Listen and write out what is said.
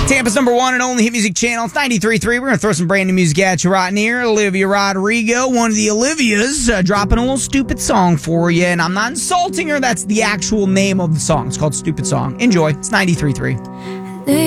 Tampa's number one and only hit music channel. It's 93.3. We're going to throw some brand new music at you right near. Olivia Rodrigo, one of the Olivias, dropping a little stupid song for you. And I'm not insulting her. That's the actual name of the song. It's called Stupid Song. Enjoy. It's 93.3.